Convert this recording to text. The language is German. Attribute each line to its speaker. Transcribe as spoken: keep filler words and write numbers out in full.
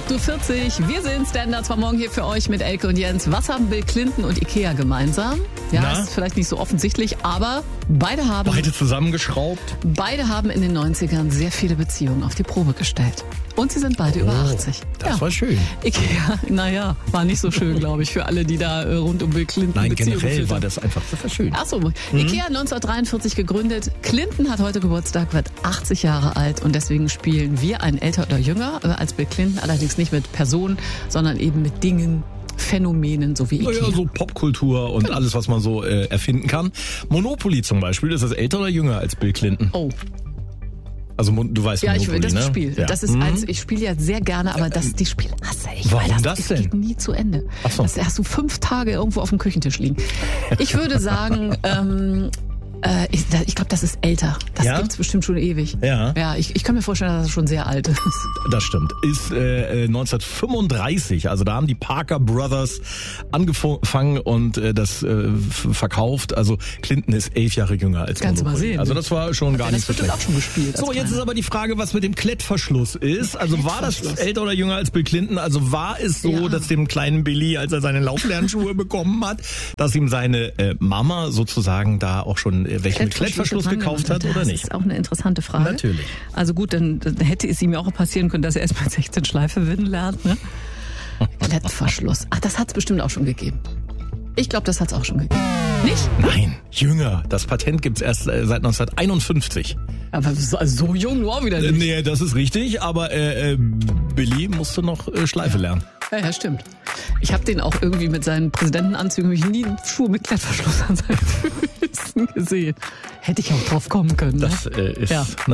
Speaker 1: acht Uhr vierzig, wir sind Standards vom Morgen hier für euch mit Elke und Jens. Was haben Bill Clinton und Ikea gemeinsam? Ja,
Speaker 2: Na?
Speaker 1: ist vielleicht nicht so offensichtlich, aber beide haben,
Speaker 2: Beide zusammengeschraubt.
Speaker 1: beide haben in den neunzigern sehr viele Beziehungen auf die Probe gestellt. Und sie sind beide
Speaker 2: Oh,
Speaker 1: über achtzig.
Speaker 2: Das
Speaker 1: ja.
Speaker 2: war schön.
Speaker 1: Ikea, naja, war nicht so schön, glaube ich, für alle, die da äh, rund um Bill Clinton
Speaker 2: Nein,
Speaker 1: Beziehungen
Speaker 2: generell
Speaker 1: geführt
Speaker 2: war
Speaker 1: haben.
Speaker 2: das einfach, das war schön.
Speaker 1: Achso, Ikea neunzehnhundertdreiundvierzig gegründet. Clinton hat heute Geburtstag, wird achtzig Jahre alt und deswegen spielen wir einen älter oder jünger äh, als Bill Clinton, allerdings nicht mit Personen, sondern eben mit Dingen, Phänomenen, so wie Ikea.
Speaker 2: Naja, so Popkultur und
Speaker 1: Genau.
Speaker 2: alles, was man so äh, erfinden kann. Monopoly zum Beispiel, ist das älter oder jünger als Bill Clinton?
Speaker 1: Oh,
Speaker 2: Also du weißt
Speaker 1: ja, ich
Speaker 2: Monopoly,
Speaker 1: will das
Speaker 2: ne?
Speaker 1: Spiel.
Speaker 2: Ja.
Speaker 1: Das ist
Speaker 2: Mhm.
Speaker 1: eins, ich spiele ja sehr gerne, aber das die Spiele hasse ich.
Speaker 2: Warum
Speaker 1: weil das,
Speaker 2: das
Speaker 1: es
Speaker 2: denn?
Speaker 1: geht nie zu Ende.
Speaker 2: Ach so.
Speaker 1: Das hast du fünf Tage irgendwo auf dem Küchentisch liegen. Ich würde sagen, ähm, äh, ich, ich glaube, das ist älter. Das
Speaker 2: Ja?
Speaker 1: gibt's bestimmt schon ewig.
Speaker 2: Ja.
Speaker 1: Ja, ich, ich kann mir vorstellen, dass das schon sehr alt ist.
Speaker 2: Das stimmt. Ist äh, neunzehnhundertfünfunddreißig, also da haben die Parker Brothers angefangen und äh, das äh, f- verkauft. Also Clinton ist elf Jahre jünger als
Speaker 1: Kannst du mal
Speaker 2: Monopoly.
Speaker 1: sehen.
Speaker 2: Also das war schon gar
Speaker 1: Ja,
Speaker 2: nicht
Speaker 1: das
Speaker 2: so
Speaker 1: wird
Speaker 2: schlecht.
Speaker 1: auch schon gespielt.
Speaker 2: So,
Speaker 1: als
Speaker 2: jetzt ist
Speaker 1: Kleiner.
Speaker 2: aber die Frage, was mit dem Klettverschluss ist. Also war das
Speaker 1: Klettverschluss.
Speaker 2: älter oder jünger als Bill Clinton? Also war es so,
Speaker 1: Ja.
Speaker 2: dass dem kleinen Billy, als er seine Lauflernschuhe bekommen hat, dass ihm seine äh, Mama sozusagen da auch schon äh, welche mit Klettverschluss
Speaker 1: dran
Speaker 2: gekauft
Speaker 1: gemacht
Speaker 2: hat oder
Speaker 1: Das
Speaker 2: nicht?
Speaker 1: ist auch eine interessante Frage.
Speaker 2: Natürlich.
Speaker 1: Also gut, dann, dann hätte es ihm ja auch passieren können, dass er erst mal sechzehn Schleife winden lernt. Ne? Klettverschluss. Ach, das hat es bestimmt auch schon gegeben. Ich glaube, das hat es auch schon gegeben. Nicht?
Speaker 2: Nein, jünger. Das Patent gibt's erst äh, seit neunzehnhunderteinundfünfzig.
Speaker 1: Aber so, also so jung nur auch wieder
Speaker 2: Äh,
Speaker 1: nicht.
Speaker 2: nee, das ist richtig, aber äh, äh, Billy musste noch äh, Schleife lernen.
Speaker 1: Ja, ja, stimmt. Ich habe den auch irgendwie mit seinen Präsidentenanzügen, hab ich nie einen Schuh mit Klettverschluss an seinen Füßen gesehen. Hätte ich auch drauf kommen können. Ne?
Speaker 2: Das äh, ist
Speaker 1: Ja.